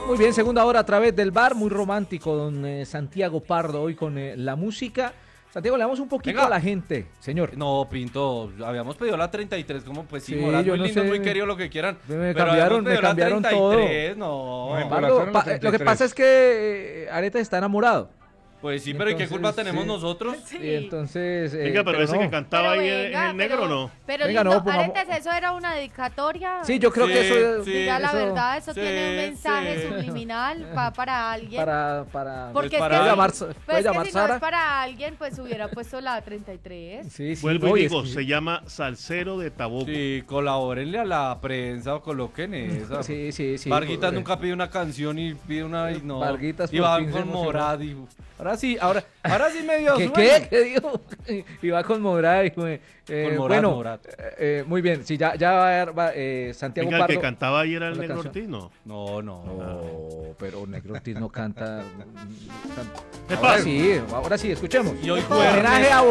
Muy bien, segunda hora a través del bar, muy romántico, don Santiago Pardo, hoy con la música. Santiago, le damos un poquito a la gente, señor. No, Pinto, habíamos pedido la 33, como pues sí, Sí, Morán, yo muy no lindo, sé, muy querido, lo que quieran. me pero cambiaron habíamos pedido la todo. 33, no. Bueno, Pardo, la lo que pasa es que Areta está enamorado. Pues sí, pero ¿y qué culpa tenemos sí. nosotros? Sí. Y entonces... Venga, pero ese no. que cantaba Pero ahí venga, es el negro o no. Pero Venga, lindo, no, pongamos- Aretes, ¿eso era una dedicatoria? Sí, yo creo Sí, que eso... sí. Diga la eso- verdad, eso Sí, tiene un mensaje sí. subliminal, va para alguien. Para Porque Pues es para- que, llamar, pues puede es que llamar si no Sara. es para alguien, pues hubiera puesto la 33. Sí, sí, Vuelvo no, y es digo, que- se llama Salsero de Taboco. Sí, colabórenle a la prensa o coloquen esa. Sí. Varguitas nunca pide una canción y pide una y no. Varguitas y por van fin se con emocionó. Morad y ahora sí me dio ¿Qué, sueño. ¿Qué dijo? Y va con Morad. Con Morad, bueno, Morad. Muy bien, sí, ya va Santiago Venga, el que Pardo. cantaba ahí era el la negro canción. Ortiz, ¿no? No. No, pero Negro Ortiz no canta. ¿Qué Ahora pasa? sí, escuchemos. Y hoy Homenaje a